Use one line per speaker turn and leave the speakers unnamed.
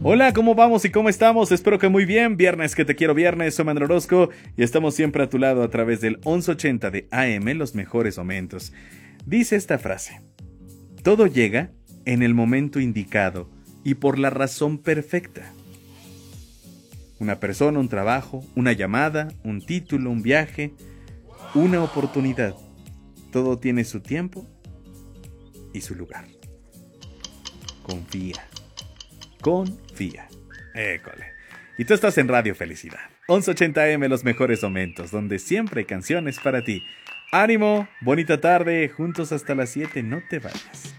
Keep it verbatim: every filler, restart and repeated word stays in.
Hola, ¿cómo vamos y cómo estamos? Espero que muy bien. Viernes que te quiero viernes, soy Manuel Orozco y estamos siempre a tu lado a través del once ochenta de A M, los mejores momentos. Dice esta frase: todo llega en el momento indicado y por la razón perfecta. Una persona, un trabajo, una llamada, un título, un viaje, una oportunidad. Todo tiene su tiempo y su lugar. Confía. Confía. École. Y tú estás en Radio Felicidad. once ochenta A M, los mejores momentos, donde siempre hay canciones para ti. ¡Ánimo! Bonita tarde. Juntos hasta las siete. No te vayas.